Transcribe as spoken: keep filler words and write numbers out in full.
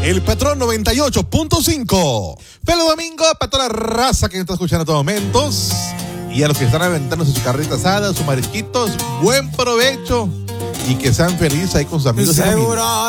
El Patrón noventa y ocho punto cinco. Feliz domingo para toda la raza que está escuchando en estos momentos. Y a los que están aventando sus carritas asadas, sus marisquitos, buen provecho. Y que sean felices ahí con sus amigos y familia.